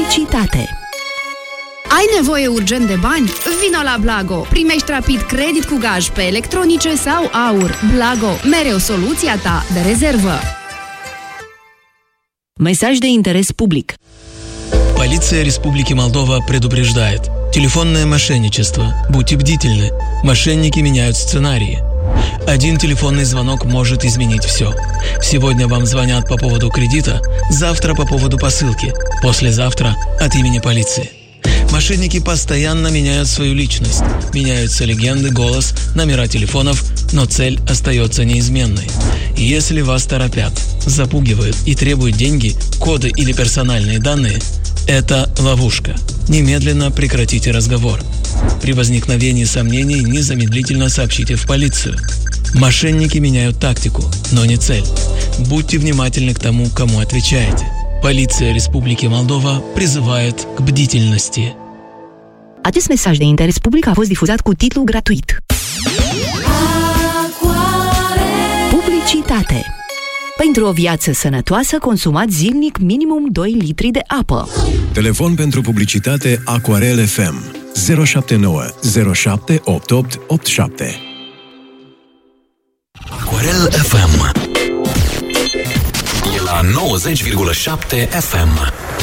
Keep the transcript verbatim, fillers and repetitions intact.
Publicitate. Ai nevoie urgent de bani? Vino la Blago! Primești rapid credit cu gaj pe electronice sau aur. Blago, mereu soluția ta de rezervă. Месаж de интерес публик. Полиция Республики Молдова предупреждает. Телефонное мошенничество. Будьте бдительны. Мошенники меняют сценарии. Один телефонный звонок может изменить все. Сегодня вам звонят по поводу кредита, завтра по поводу посылки, послезавтра от имени полиции. Мошенники постоянно меняют свою личность. Меняются легенды, голос, номера телефонов, но цель остается неизменной. Если вас торопят, запугивают и требуют деньги, коды или персональные данные, это ловушка. Немедленно прекратите разговор. При возникновении сомнений незамедлительно сообщите в полицию. Мошенники меняют тактику, но не цель. Будьте внимательны к тому, кому отвечаете. Poliția Republicii Moldova prizывает к бдительности. Acest mesaj de interes public a fost difuzat cu titlu gratuit. Publicitate. Pentru o viață sănătoasă, consumați zilnic minimum doi litri de apă. Telefon pentru publicitate Aquarel F M zero șapte nouă zero șapte opt opt opt șapte. Aquarel F M e la nouăzeci virgulă șapte F M.